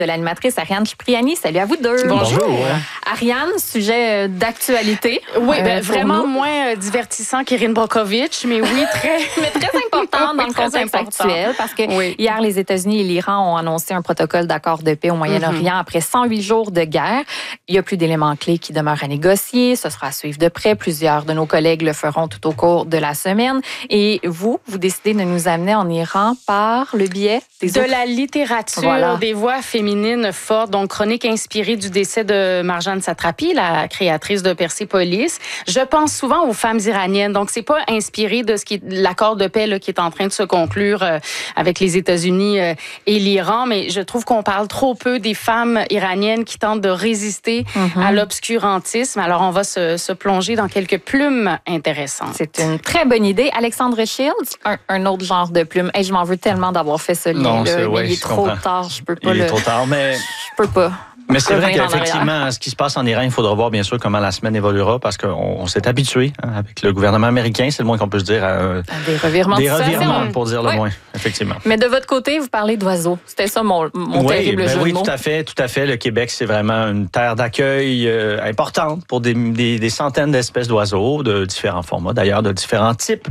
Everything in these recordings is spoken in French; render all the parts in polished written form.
de l'animatrice Ariane Cipriani. Salut à vous deux. Bonjour. Ariane, sujet d'actualité. Oui, vraiment moins divertissant qu'Erin Brockovich, mais oui, très important dans le contexte actuel parce que hier, les États-Unis et l'Iran ont annoncé un protocole d'accord de paix au Moyen-Orient après 108 jours de guerre. Il y a plus d'éléments clés qui demeurent à négocier. Ce sera à suivre de près. Plusieurs de nos collègues le feront tout au cours de la semaine. Et vous décidez de nous amener en Iran par le biais de la littérature, des voix féminines fortes, donc chronique inspirée du décès de Marjane Satrapi, la créatrice de Persépolis. Je pense souvent aux femmes iraniennes, donc c'est pas inspiré de l'accord de paix là, qui est en train de se conclure avec les États-Unis et l'Iran, mais je trouve qu'on parle trop peu des femmes iraniennes qui tentent de résister à l'obscurantisme. Alors on va se plonger dans quelques plumes intéressantes. C'est une très bonne idée. Alexandre Shields, un autre genre de plume. Hey, je m'en veux tellement d'avoir fait ce lien. Non, il est trop tard, je peux pas. Il est trop tard, mais je peux pas. Mais c'est vrai qu'effectivement, ce qui se passe en Iran, il faudra voir bien sûr comment la semaine évoluera parce qu'on s'est habitué avec le gouvernement américain, c'est le moins qu'on peut se dire. Des revirements de situation. Pour dire le moins, effectivement. Mais de votre côté, vous parlez d'oiseaux. C'était ça mon terrible jeu de mots. Oui, tout à fait. Le Québec, c'est vraiment une terre d'accueil importante pour des centaines d'espèces d'oiseaux de différents formats, d'ailleurs, de différents types,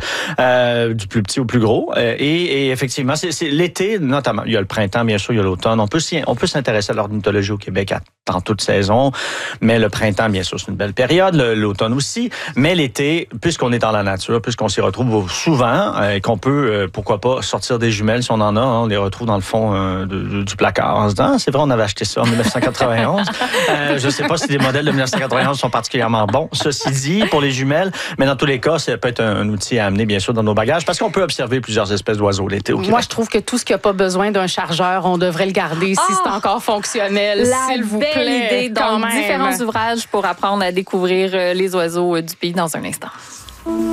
du plus petit au plus gros. Et effectivement, c'est l'été, notamment. Il y a le printemps, bien sûr, il y a l'automne. On peut s'intéresser à l'ornithologie au Québec dans toute saison, mais le printemps, bien sûr, c'est une belle période, l'automne aussi, mais l'été, puisqu'on est dans la nature, puisqu'on s'y retrouve souvent, et qu'on peut, pourquoi pas, sortir des jumelles si on en a, on les retrouve dans le fond du placard en se disant, c'est vrai, on avait acheté ça en 1991. Je ne sais pas si les modèles de 1991 sont particulièrement bons, ceci dit, pour les jumelles, mais dans tous les cas, ça peut être un outil à amener, bien sûr, dans nos bagages, parce qu'on peut observer plusieurs espèces d'oiseaux l'été au Québec. Moi, je trouve que tout ce qui n'a pas besoin d'un chargeur, on devrait le garder si c'est encore fonctionnel. S'il vous plaît, idée. Donc, différents ouvrages pour apprendre à découvrir les oiseaux du pays dans un instant.